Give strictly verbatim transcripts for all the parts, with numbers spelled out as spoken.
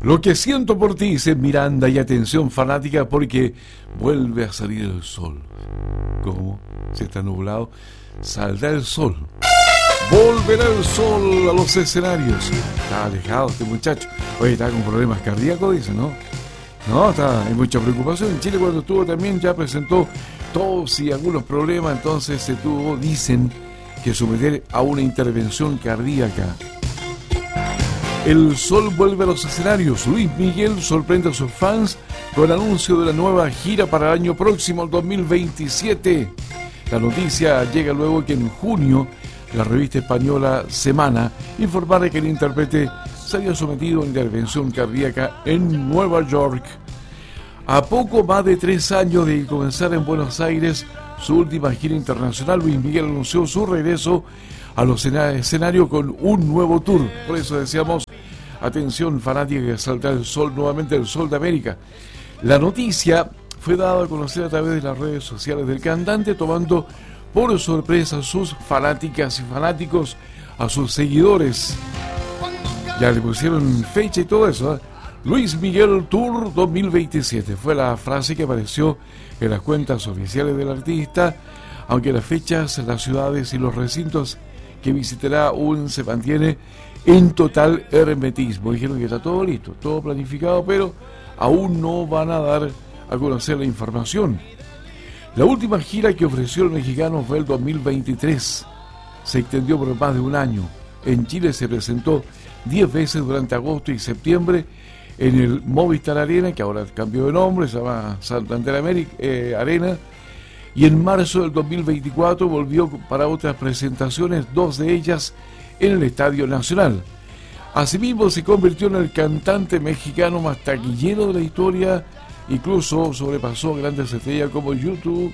Lo que siento por ti, dice Miranda, y atención fanática porque vuelve a salir el sol. ¿Cómo? Si está nublado, saldrá el sol. Volverá el sol a los escenarios. Está alejado este muchacho. Oye, está con problemas cardíacos, dice, ¿no? No, está, hay mucha preocupación. En Chile cuando estuvo también ya presentó tos y algunos problemas, entonces se tuvo, dicen, que someter a una intervención cardíaca. El sol vuelve a los escenarios. Luis Miguel sorprende a sus fans con anuncio de la nueva gira para el año próximo, el dos mil veintisiete. La noticia llega luego que en junio la revista española Semana informara que el intérprete se había sometido a una intervención cardíaca en Nueva York. A poco más de tres años de comenzar en Buenos Aires su última gira internacional, Luis Miguel anunció su regreso a los escenarios con un nuevo tour. Por eso decíamos, atención fanática, que salta el sol, nuevamente el sol de América. La noticia fue dada a conocer a través de las redes sociales del cantante, tomando por sorpresa a sus fanáticas y fanáticos, a sus seguidores. Ya le pusieron fecha y todo eso, ¿eh? Luis Miguel Tour dos mil veintisiete fue la frase que apareció en las cuentas oficiales del artista, aunque las fechas, las ciudades y los recintos que visitará aún se mantiene en total hermetismo. Dijeron que está todo listo, todo planificado, pero aún no van a dar a conocer la información. La última gira que ofreció el mexicano fue el dos mil veintitrés. Se extendió por más de un año. En Chile se presentó diez veces durante agosto y septiembre en el Movistar Arena, que ahora cambió de nombre, se llama Santander América, eh, Arena. Y en marzo del dos mil veinticuatro volvió para otras presentaciones, dos de ellas en el Estadio Nacional. Asimismo se convirtió en el cantante mexicano más taquillero de la historia, incluso sobrepasó grandes estrellas como YouTube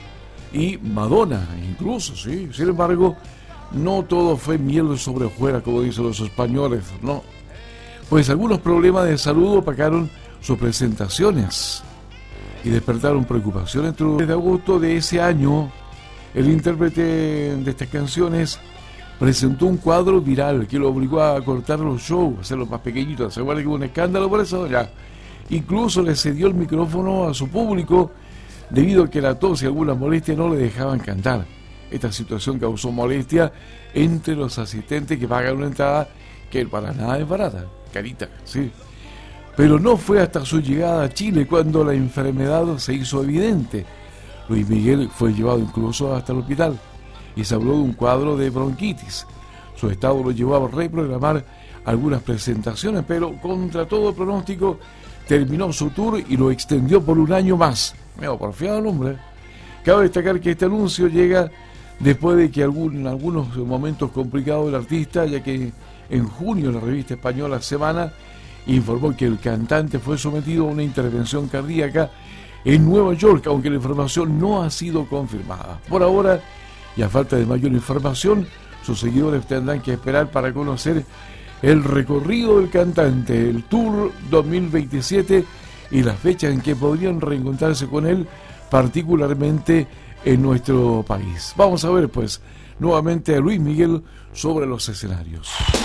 y Madonna, incluso, sí. Sin embargo, no todo fue miel sobre hojuelas, como dicen los españoles, no. Pues algunos problemas de salud opacaron sus presentaciones y despertaron preocupación. Entre el mes de agosto de ese año, el intérprete de estas canciones presentó un cuadro viral que lo obligó a cortar los shows, a hacerlos más pequeñitos. Se acuerda que hubo un escándalo por eso, ya. Incluso le cedió el micrófono a su público debido a que la tos y algunas molestias no le dejaban cantar. Esta situación causó molestia entre los asistentes que pagan una entrada que para nada es barata, carita, sí. Pero no fue hasta su llegada a Chile cuando la enfermedad se hizo evidente. Luis Miguel fue llevado incluso hasta el hospital y se habló de un cuadro de bronquitis. Su estado lo llevó a reprogramar algunas presentaciones, pero contra todo pronóstico terminó su tour y lo extendió por un año más. Me ha porfiado el hombre. Cabe destacar que este anuncio llega después de que algún, en algunos momentos complicados del artista, ya que en junio la revista española Semana informó que el cantante fue sometido a una intervención cardíaca en Nueva York, aunque la información no ha sido confirmada. Por ahora, y a falta de mayor información, sus seguidores tendrán que esperar para conocer el recorrido del cantante, el Tour dos mil veintisiete y las fechas en que podrían reencontrarse con él, particularmente en nuestro país. Vamos a ver, pues, nuevamente a Luis Miguel sobre los escenarios.